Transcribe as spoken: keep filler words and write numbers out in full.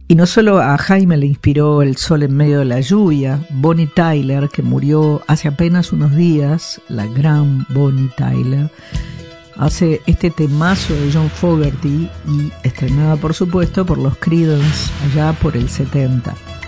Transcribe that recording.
Y no solo a Jaime le inspiró El sol en medio de la lluvia. Bonnie Tyler, que murió hace apenas unos días, la gran Bonnie Tyler, hace este temazo de John Fogerty y estrenada por supuesto por los Creedence allá por el setenta.